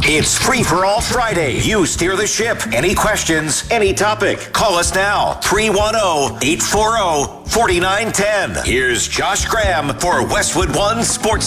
It's Free for All Friday. You steer the ship. Any questions, any topic. Call us now. 310-840-4910. Here's Josh Graham for Westwood One Sports